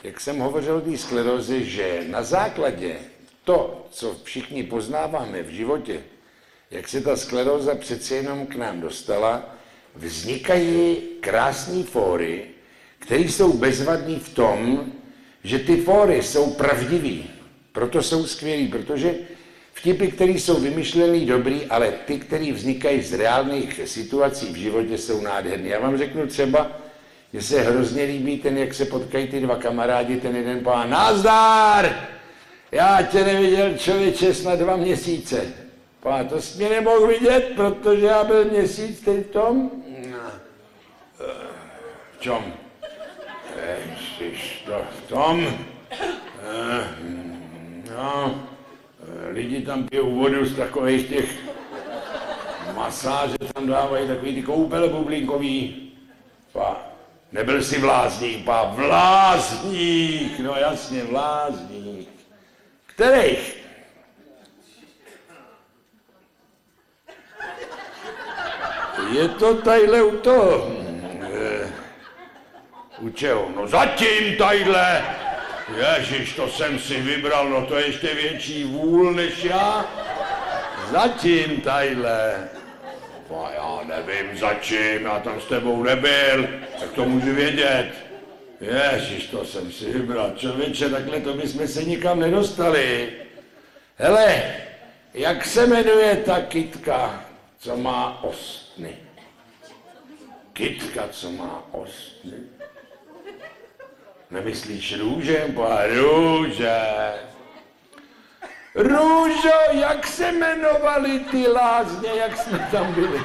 jak jsem hovořil o té skleróze, že na základě to, co všichni poznáváme v životě, jak se ta skleróza přece jenom k nám dostala, vznikají krásné fóry, které jsou bezvadné v tom, že ty fóry jsou pravdivý. Proto jsou skvělý, protože vtipy, které jsou vymyšlený, dobrý, ale ty, které vznikají z reálných situací v životě, jsou nádherný. Já vám řeknu třeba, že se hrozně líbí ten, jak se potkají ty dva kamarádi, ten jeden pán, nazdar! Já tě neviděl, člověče, snad 2 měsíce. Pán, to jsi mě nemohl vidět, protože já byl měsíc teď v tom. V čem? V tom. No, lidi tam pijou vodu z takových těch masáže, tam dávají takový ty koupele bublinkový. Pá, nebyl jsi vlázník, pá, vlázník, no jasně, vlázník. Kterých? Je to tadyhle u toho. U čeho? No zatím tadyhle. Ježiš, to jsem si vybral, no to je ještě větší vůl než já. Zatím tadyhle. No já nevím začím, já tam s tebou nebyl, tak to můžu vědět. Ježiš, to jsem si vybral, člověče, takhle to bychom se nikam nedostali. Hele, jak se jmenuje ta kytka, co má ostny? Kytka, co má ostny? Nemyslíš růže? Růže. Růžo, jak se jmenovaly ty lázně, jak jsme tam byli?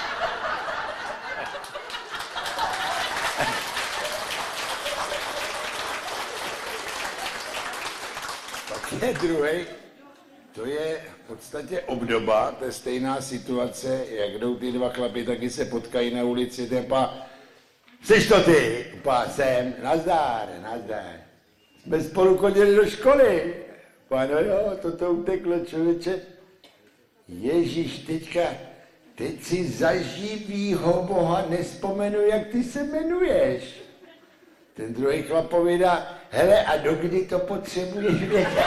Pak je druhý. To je v podstatě obdoba, to je stejná situace, jak jdou ty dva chlapi, taky se potkají na ulici, ten pá, jsi to ty? Pá, jsem, nazdar. Jsme spolu chodili do školy. Pá, no jo, toto uteklo, člověče. Ježíš, teď si za živýho Boha nespomenu, jak ty se jmenuješ. Ten druhý chlap povídá, hele, a dokdy to potřebuješ vědět?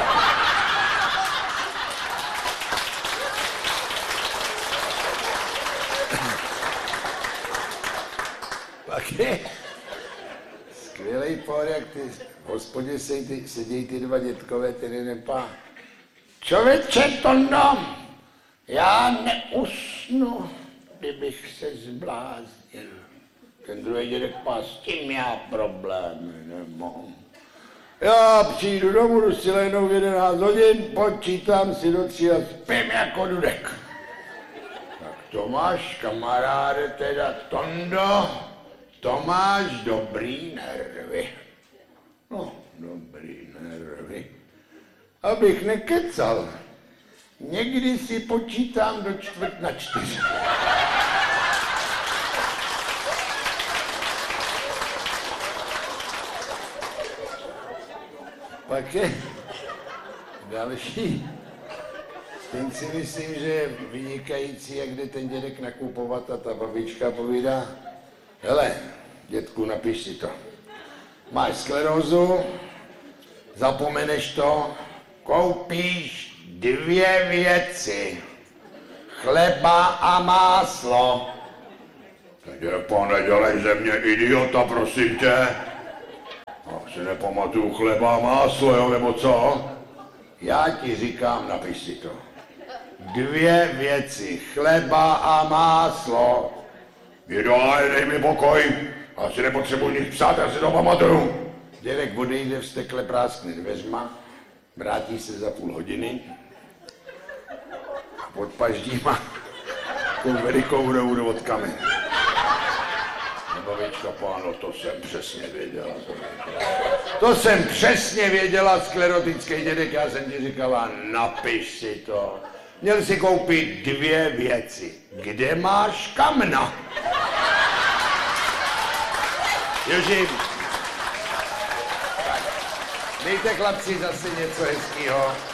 Pak je skvělej for, jak ty v hospodě sedějí ty dva dětkové, ten jeden pán. Člověče, Tondo, já neusnu, kdybych se zbláznil. Ten druhý dědek pán, s tím já problémy nemám. Já přijdu domů, jdu si lehnout v 11 hodin, počítám si do 3 a spím jako dudek. Tak to máš, kamaráde, teda Tondo, to máš dobrý nervy. No, dobrý nervy. Abych nekecal, někdy si počítám do 3:45. Pak je další. Ten si myslím, že je vynikající, jak jde ten dědek nakupovat a ta babička povídá, hele, dětku, napiš si to. Máš sklerózu, zapomeneš to, koupíš 2 věci. Chleba a máslo. Pane, dělej ze mě idiota, prosím tě. Si nepamatuju chleba a máslo, jo, nebo co? Já ti říkám, napiš si to. 2 věci, chleba a máslo. Vydaj, dej mi pokoj. Já si nepotřebuji nic psát, já si to pamatuju. Dědek odejde, vztekle práskne dveřma, vrátí se za půl hodiny a pod paždíma takovou velikou roudu od kamen. Babička, páno, to jsem přesně věděla. To jsem přesně věděla, sklerotický dědek, já jsem ti říkala, napiš si to. Měl si koupit 2 věci. Kde máš kamna? Joži, dejte chlapci zase něco hezkýho.